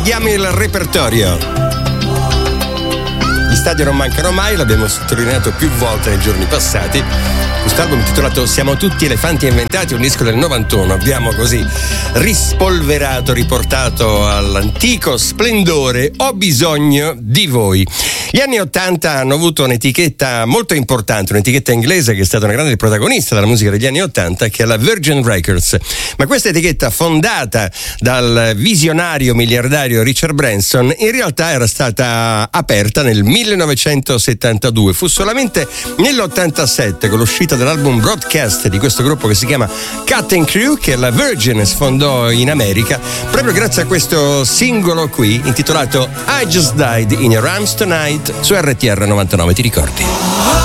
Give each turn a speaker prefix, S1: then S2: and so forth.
S1: Vediamo il repertorio. Gli stadi non mancano mai, l'abbiamo sottolineato più volte nei giorni passati. Quest'album intitolato Siamo tutti elefanti inventati, un disco del 91. Abbiamo così rispolverato, riportato all'antico splendore Ho bisogno di voi. Gli anni 80 hanno avuto un'etichetta molto importante, un'etichetta inglese che è stata una grande protagonista della musica degli anni 80, che è la Virgin Records. Ma questa etichetta, fondata dal visionario miliardario Richard Branson, in realtà era stata aperta nel 1972. Fu solamente nell'87, con l'uscita dell'album Broadcast di questo gruppo che si chiama Cutting Crew, che la Virgin sfondò in America proprio grazie a questo singolo qui intitolato I Just Died in Your Arms Tonight su RTR 99. Ti ricordi?